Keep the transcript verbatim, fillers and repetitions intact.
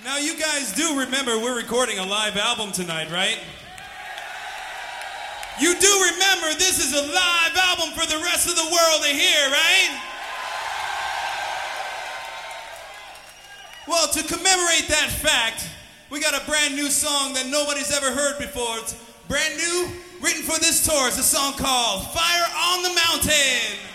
Now you guys do remember we're recording a live album tonight, right? You do remember this is a live album for the rest of the world to hear, right? Well, to commemorate that fact, we got a brand new song that nobody's ever heard before. It's brand new, written for this tour. It's a song called Fire on the Mountain.